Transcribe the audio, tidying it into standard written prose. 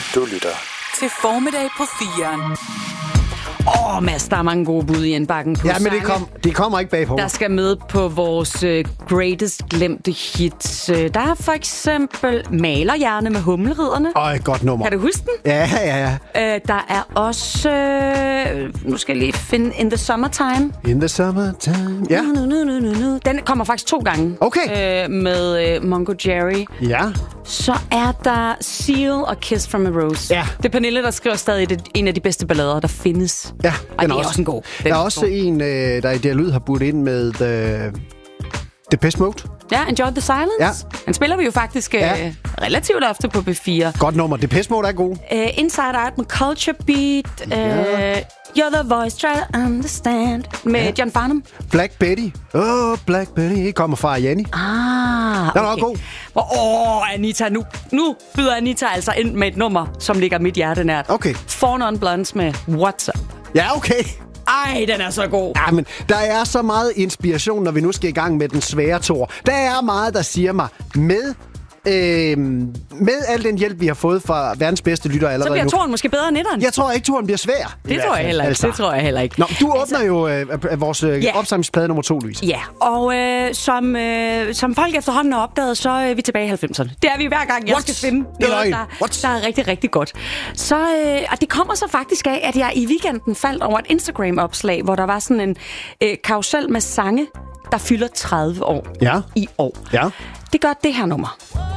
Du lytter til Formiddag på 4'eren. Mads, der er mange gode bud i indbakken på men det kommer ikke bagpå. der skal med på vores greatest glemte hits. Der er for eksempel Malerhjerne med Humleridderne. Godt nummer. Kan du huske den? Ja. Der er også... nu skal jeg lige finde In the Summertime. In the Summertime. Ja. Den kommer faktisk 2 gange. Okay. Med Mongo Jerry. Ja. Så er der Seal og Kiss from a Rose. Ja. Det er Pernille, der skriver stadig en af de bedste ballader, der findes. Ja, og det er også en god. Der er også en, der i det lyd har budt ind med Depeche Mode. Ja, Enjoy the Silence. Ja. Den spiller vi jo faktisk relativt ofte på B4. Godt nummer. Depeche Mode er god. Inside Out med Culture Beat. You're the voice, try to understand. Med John Farnham. Black Betty. Black Betty. Kommer fra Jenny. Okay. Den er god. Anita, nu byder Anita altså ind med et nummer, som ligger mit hjerte nært. Okay. Four Non Blondes med What's Up. Ja, okay. Ej, den er så god. Ja, men der er så meget inspiration, når vi nu skal i gang med den svære tor. Der er meget, der siger mig, med al den hjælp, vi har fået fra verdens bedste lytter allerede så bliver nu. toren måske bedre end etteren. Jeg tror ikke, toren bliver svær. Det tror jeg heller ikke. Altså. Det tror jeg heller ikke. Nå, du åbner jo vores opsamlingsplade nummer 2, Louise. Ja, og som folk efterhånden har opdaget, så er vi tilbage i 90'erne. Det er vi hver gang, jeg skal finde noget, der er rigtig, rigtig godt. Så, og det kommer så faktisk af, at jeg i weekenden faldt over et Instagram-opslag, hvor der var sådan en karusel med sange, der fylder 30 år i år. Ja. Det gør det her nummer.